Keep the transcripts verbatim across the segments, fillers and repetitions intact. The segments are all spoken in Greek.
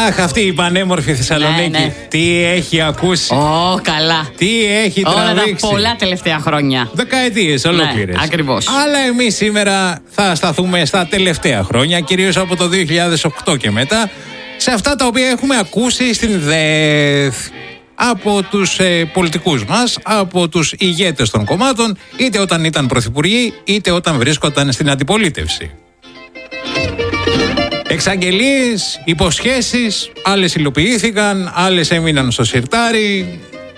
Αχ, αυτή η πανέμορφη Θεσσαλονίκη. Ναι, ναι. Τι έχει ακούσει. Ω, oh, καλά. Τι έχει τραβήξει. Όλα τα πολλά τελευταία χρόνια. Δεκαετίες ολόκληρες. Ναι, ακριβώς. Αλλά εμείς σήμερα θα σταθούμε στα τελευταία χρόνια, κυρίως από το δύο χιλιάδες οκτώ και μετά, σε αυτά τα οποία έχουμε ακούσει στην ΔΕΘ. Από τους ε, πολιτικούς μας, από τους ηγέτες των κομμάτων, είτε όταν ήταν πρωθυπουργοί, είτε όταν βρίσκονταν στην αντιπολίτευση. Εξαγγελίες, υποσχέσεις, άλλες υλοποιήθηκαν, άλλες έμειναν στο σιρτάρι.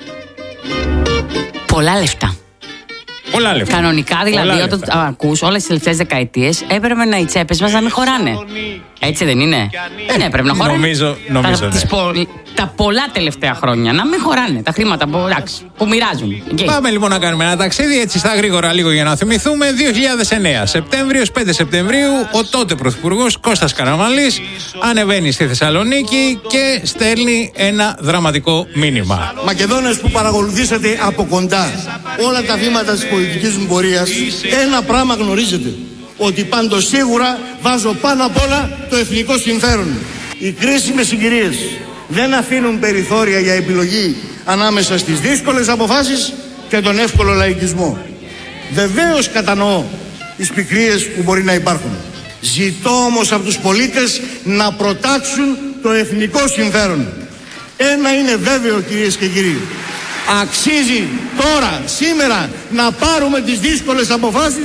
Πολλά λεφτά. Πολλά λεφτά. Κανονικά δηλαδή, Πολλά όταν λεφτά. ακούς όλες τις τελευταίες δεκαετίες, έπρεπε να οι τσέπες μας να μην χωράνε. Έτσι δεν είναι? Δεν έπρεπε να χωράνε. Νομίζω, νομίζω τα, ναι. τις πο, τα πολλά τελευταία χρόνια να μην χωράνε. Τα χρήματα που, εντάξει, που μοιράζουν. Okay. Πάμε λοιπόν να κάνουμε ένα ταξίδι έτσι στα γρήγορα λίγο για να θυμηθούμε. δύο χιλιάδες εννέα, Σεπτέμβριος, πέντε Σεπτεμβρίου, ο τότε πρωθυπουργός Κώστας Καραμανλής ανεβαίνει στη Θεσσαλονίκη και στέλνει ένα δραματικό μήνυμα. Μακεδόνες που παρακολουθήσατε από κοντά όλα τα βήματα της πολιτικής μου πορείας, ένα πράγμα γνωρίζετε, ότι πάντως σίγουρα βάζω πάνω απ' όλα το εθνικό συμφέρον. Οι κρίσιμες συγκυρίες δεν αφήνουν περιθώρια για επιλογή ανάμεσα στις δύσκολες αποφάσεις και τον εύκολο λαϊκισμό. Βεβαίως κατανοώ τις πικρίες που μπορεί να υπάρχουν. Ζητώ όμως από τους πολίτες να προτάξουν το εθνικό συμφέρον. Ένα είναι βέβαιο, κυρίες και κύριοι. Αξίζει τώρα, σήμερα, να πάρουμε τις δύσκολες αποφάσεις